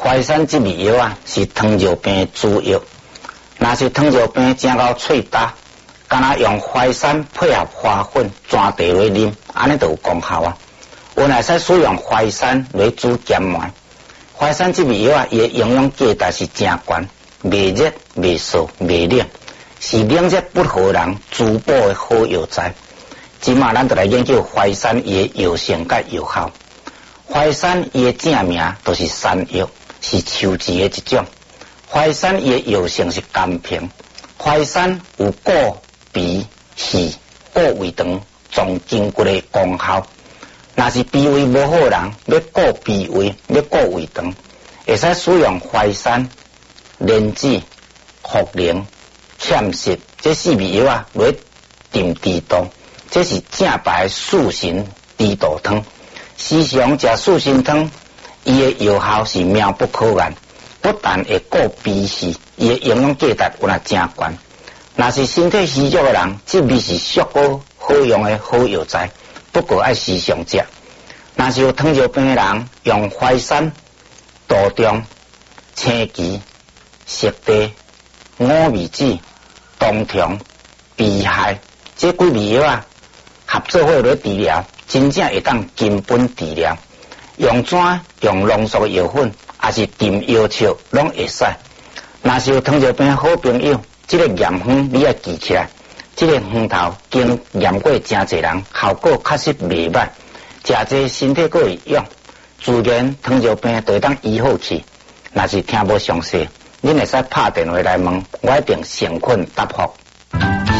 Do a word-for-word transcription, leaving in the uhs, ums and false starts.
淮山这味药啊，是糖尿病的主药。若是糖尿病正到喙焦，敢若用淮山配合花粉转茶来啉，安尼就有功效啊。原来使使用淮山来煮咸糜。淮山这味药啊，伊的营养价值是真高，袂热、袂燥、袂冷，是冷热不和人滋补的好药材。今嘛，咱就来研究淮山伊的药性甲药效。淮山伊的正名就是山药，是树枝的一种。淮山伊的药性是甘平。淮山有固脾、痔、固胃肠、壮筋骨的功效。若是脾胃无好人，要固脾胃，要固胃肠，会使使用淮山、莲子、茯苓、芡实这四味药啊来炖猪肚，这是正牌的四神猪肚汤。时常食四神汤，伊的药效是妙不可言，不但会固脾气，伊的营养价值原来真高。若是身体虚弱的人，这味是属好好用的好药材，不过爱时常食。若是有糖尿病的人，用淮山、杜仲、青芪、熟地、五味子、冬虫、荸薅这几味药啊，合作伙来治疗，真正会当根本治疗。用怎用浓缩药粉，还是炖药草，拢会使。若是有糖尿病的好朋友，这个验方你要记起来。这个方头经验过真侪人，效果确实袂歹。食这身体佫会用，自然糖尿病就会当医好去。若是听无详细，恁会使拍电话来问，我一定诚恳答复。